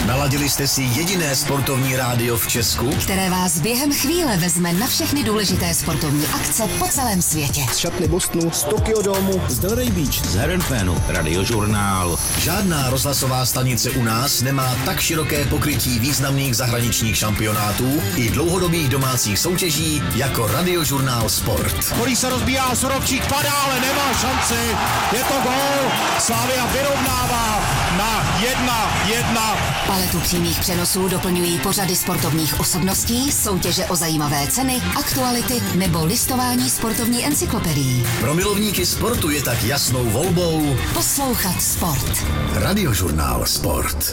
Naladili jste si jediné sportovní rádio v Česku, které vás během chvíle vezme na všechny důležité sportovní akce po celém světě. Z šatny Bostonu, z Tokyo Domu, z Delray Beach, z Herrenfénu, Radiožurnál. Žádná rozhlasová stanice u nás nemá tak široké pokrytí významných zahraničních šampionátů i dlouhodobých domácích soutěží jako Radiožurnál Sport. Holý se rozbíjá, Surovčík padá, ale nemá šanci. Je to gól. Slavia vyrovnává na 1-1. Paletu přímých přenosů doplňují pořady sportovních osobností, soutěže o zajímavé ceny, aktuality nebo listování sportovní encyklopedií. Pro milovníky sportu je tak jasnou volbou poslouchat sport. Radiožurnál Sport.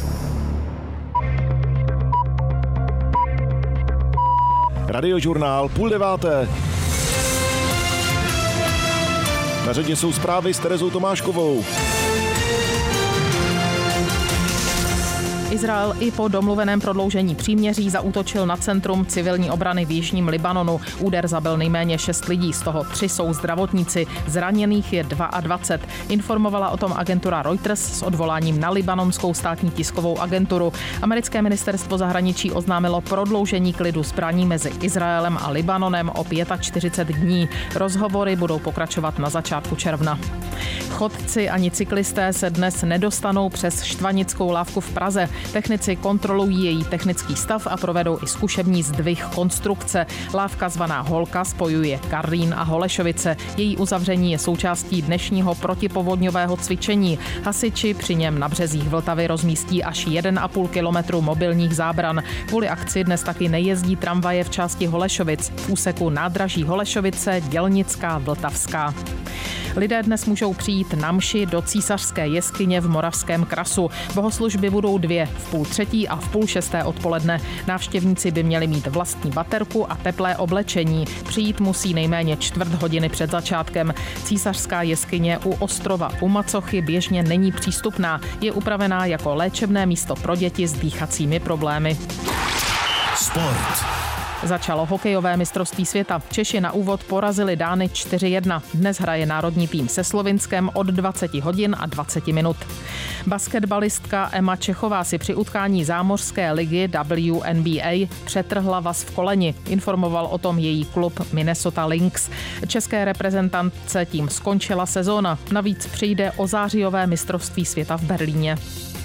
Radiožurnál 8:30. Na řadě jsou zprávy s Terezou Tomáškovou. Izrael i po domluveném prodloužení příměří zaútočil na centrum civilní obrany v jižním Libanonu. Úder zabil nejméně 6 lidí, z toho 3 jsou zdravotníci. Zraněných je 22. Informovala o tom agentura Reuters s odvoláním na libanonskou státní tiskovou agenturu. Americké ministerstvo zahraničí oznámilo prodloužení klidu zbraní mezi Izraelem a Libanonem o 45 dní. Rozhovory budou pokračovat na začátku června. Chodci ani cyklisté se dnes nedostanou přes Štvanickou lávku v Praze. Technici kontrolují její technický stav a provedou i zkušební zdvih konstrukce. Lávka zvaná Holka spojuje Karlín a Holešovice. Její uzavření je součástí dnešního protipovodňového cvičení. Hasiči při něm na březích Vltavy rozmístí až 1,5 kilometru mobilních zábran. Kvůli akci dnes taky nejezdí tramvaje v části Holešovic. V úseku nádraží Holešovice, Dělnická, Vltavská. Lidé dnes můžou přijít na mši do Císařské jeskyně v Moravském Krasu. Bohoslužby budou 2 v 5:30 a v 5:30 odpoledne. Návštěvníci by měli mít vlastní baterku a teplé oblečení. Přijít musí nejméně 1/4 hodiny před začátkem. Císařská jeskyně u ostrova u Macochy běžně není přístupná. Je upravená jako léčebné místo pro děti s dýchacími problémy. Sport. Začalo hokejové mistrovství světa. Češi na úvod porazili Dány 4-1. Dnes hraje národní tým se Slovinskem od 20 hodin a 20 minut. Basketbalistka Emma Čechová si při utkání zámořské ligy WNBA přetrhla vaz v koleni. Informoval o tom její klub Minnesota Lynx. České reprezentantce tím skončila sezóna. Navíc přijde o zářijové mistrovství světa v Berlíně.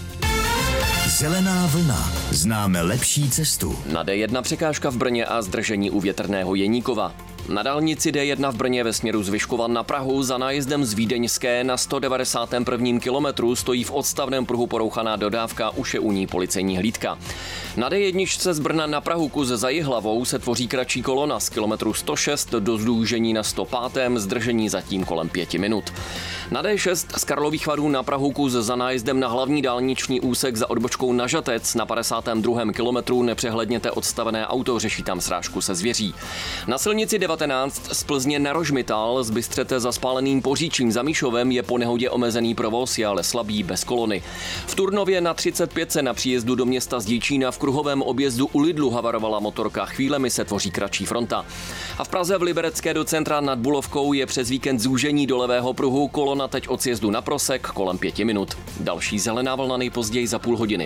Zelená vlna. Známe lepší cestu. Na D1 překážka v Brně a zdržení u Větrného Jeníkova. Na dálnici D1 v Brně ve směru z Vyškova na Prahu za nájezdem z Vídeňské na 191. kilometru stojí v odstavném pruhu porouchaná dodávka, už je u ní policejní hlídka. Na D1 z Brna na Prahu kus za Jihlavou se tvoří kratší kolona z kilometru 106 do Zdůžení na 105. zdržení zatím kolem 5 minut. Na D6 z Karlových Varů na Prahu kus za nájezdem na hlavní dálniční úsek za odbočkou na Žatec na 52. kilometru nepřehledněte odstavené auto, řeší tam srážku se zvěří. Na silnici 19 z Plzně na Rožmitál z Bystřete za Spáleným Poříčím za Míšovem je po nehodě omezený provoz, je ale slabý bez kolony. V Turnově na 35 na příjezdu do města z Děčína v kruhovém objezdu u Lidlu havarovala motorka, chvílemi se tvoří kratší fronta. A v Praze v Liberecké do centra nad Bulovkou je přes víkend zúžení do levého pruhu, kolona teď od sjezdu na Prosek kolem 5 minut. Další zelená vlna nejpozději za půl hodiny.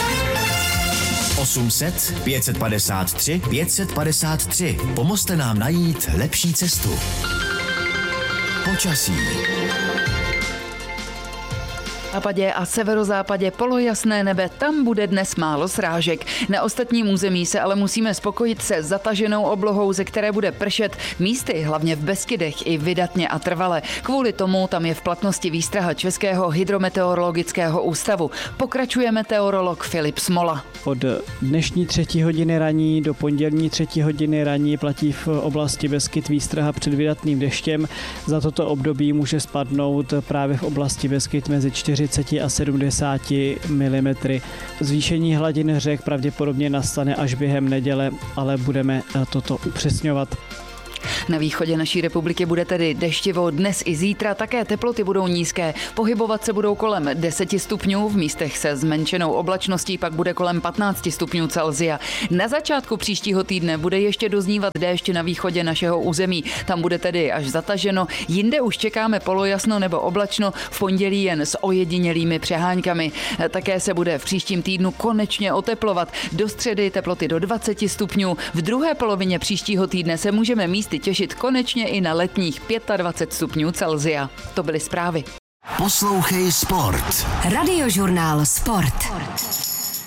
800 553 553. Pomozte nám najít lepší cestu. Počasí. V západě a severozápadě polojasné nebe, tam bude dnes málo srážek. Na ostatním území se ale musíme spokojit se zataženou oblohou, ze které bude pršet místy, hlavně v Beskydech, i vydatně a trvale. Kvůli tomu tam je v platnosti výstraha Českého hydrometeorologického ústavu. Pokračuje meteorolog Filip Smola. Od dnešní 3 hodiny raní do pondělní 3 hodiny raní platí v oblasti Beskyd výstraha před vydatným deštěm. Za toto období může spadnout právě v oblasti Beskyd mezi 40 a 70 mm. Zvýšení hladin řek pravděpodobně nastane až během neděle, ale budeme toto upřesňovat. Na východě naší republiky bude tedy deštivo dnes i zítra, také teploty budou nízké. Pohybovat se budou kolem 10 stupňů, v místech se zmenšenou oblačností pak bude kolem 15 stupňů Celsia. Na začátku příštího týdne bude ještě doznívat déšť na východě našeho území. Tam bude tedy až zataženo. Jinde už čekáme polojasno nebo oblačno, v pondělí jen s ojedinělými přeháňkami. Také se bude v příštím týdnu konečně oteplovat. Do středy teploty do 20 stupňů. V druhé polovině příštího týdne se můžeme místy těšit konečně i na letních 25 stupňů Celsia. To byly zprávy. Poslouchej sport. Radiožurnál Sport.